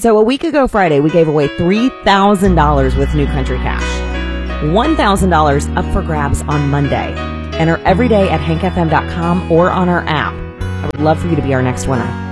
So a week ago Friday, we gave away $3,000 with New Country Cash. $1,000 up for grabs on Monday. Enter every day at hankfm.com or on our app. I would love for you to be our next winner.